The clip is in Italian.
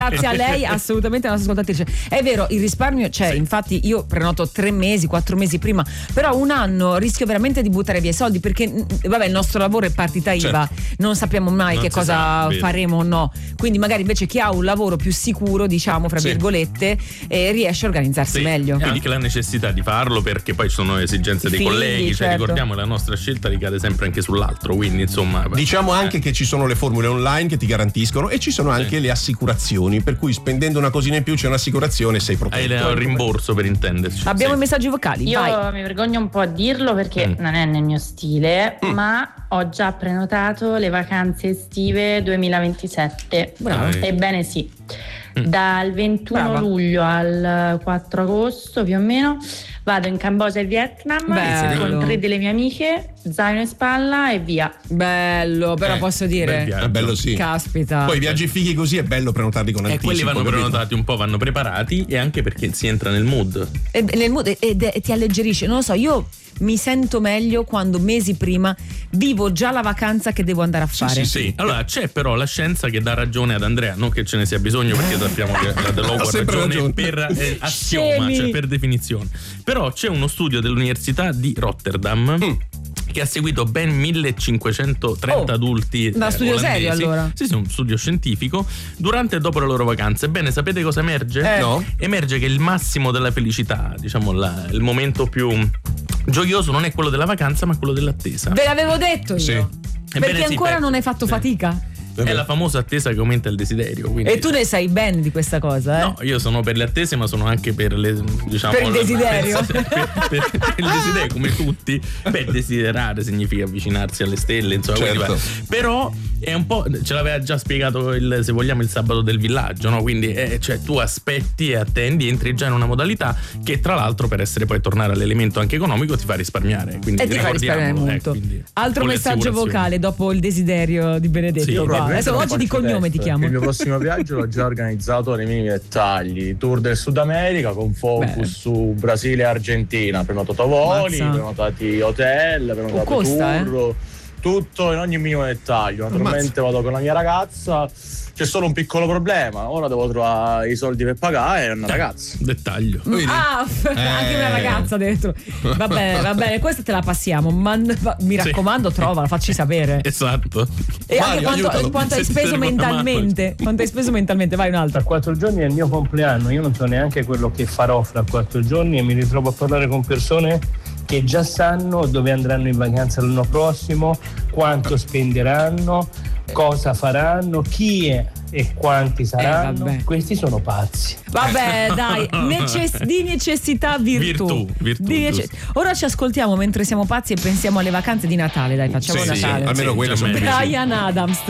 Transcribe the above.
Grazie a lei, assolutamente la nostra ascoltatrice. È vero, il risparmio c'è, infatti io prenoto 3 mesi, 4 mesi prima, però un anno rischio veramente di buttare via i soldi, perché vabbè, il nostro lavoro è partita IVA, non sappiamo mai che cosa faremo o no, quindi magari invece chi ha un lavoro più sicuro, diciamo fra virgolette, riesce a organizzarsi meglio. E anche la necessità di farlo, perché poi ci sono esigenze dei colleghi, cioè ricordiamo la nostra scelta ricade sempre anche sull'altro, quindi insomma diciamo anche che ci sono le formule online che ti garantiscono, e ci sono anche le assicurazioni, per cui spendendo una cosina in più c'è un'assicurazione e sei protetto. Hai il rimborso, per intenderci. Abbiamo i messaggi vocali. Io vai. mi vergogno un po' a dirlo perché non è nel mio stile, ma ho già prenotato le vacanze estive 2027. Ebbene sì. Dal 21 luglio al 4 agosto più o meno vado in Cambogia e Vietnam con 3 delle mie amiche, zaino in spalla e via. Bello, però posso dire è bello, sì. Caspita. Poi viaggi fighi così è bello prenotarli con anticipo. E quelli vanno prenotati un po', vanno preparati, e anche perché si entra nel mood. Nel mood e ti alleggerisce. Non lo so, io mi sento meglio quando mesi prima vivo già la vacanza che devo andare a fare. Sì. Allora c'è però la scienza che dà ragione ad Andrea, non che ce ne sia bisogno, perché sappiamo che la Delogu ha ragione per assioma, cioè per definizione. Però c'è uno studio dell'Università di Rotterdam che ha seguito ben 1530 adulti. Da studio olandesi. serio, allora? Sì, un studio scientifico durante e dopo le loro vacanze. Ebbene, sapete cosa emerge? No. Emerge che il massimo della felicità, diciamo il momento più gioioso non è quello della vacanza, ma quello dell'attesa. Ve l'avevo detto io. Sì. Perché ancora non hai fatto fatica. È la famosa attesa che aumenta il desiderio. Quindi... E tu ne sai ben di questa cosa, No, io sono per le attese, ma sono anche per le, diciamo, per il desiderio. per il desiderio, come tutti. Desiderare significa avvicinarsi alle stelle, insomma. Certo. Però è un po', ce l'aveva già spiegato se vogliamo il sabato del villaggio, no? Quindi cioè tu aspetti e attendi, entri già in una modalità che tra l'altro, per essere poi tornare all'elemento anche economico, ti fa risparmiare. Quindi e ti fa risparmiare molto. Altro messaggio vocale dopo il desiderio di Benedetto. Adesso oggi di cognome ti chiamo. Il mio prossimo viaggio l'ho già organizzato nei minimi dettagli. Tour del Sud America con focus su Brasile e Argentina. Prenotato voli, prenotati hotel, prenotato tour, tutto in ogni minimo dettaglio. Naturalmente vado con la mia ragazza. C'è solo un piccolo problema, ora devo trovare i soldi per pagare una ragazza. Dettaglio. Anche una ragazza dentro. Va bene, questa te la passiamo. Mi raccomando, trovala, facci sapere. Esatto. E Mario, anche quanto hai speso mentalmente. Quanto hai speso mentalmente? Vai, un altro. Tra 4 giorni è il mio compleanno, io non so neanche quello che farò fra 4 giorni e mi ritrovo a parlare con persone che già sanno dove andranno in vacanza l'anno prossimo, quanto spenderanno, cosa faranno, chi è e quanti saranno. Questi sono pazzi. Vabbè, dai, di necessità virtù. Ora ci ascoltiamo mentre siamo pazzi e pensiamo alle vacanze di Natale. Dai, facciamo Natale. Almeno quello. Bryan Adams.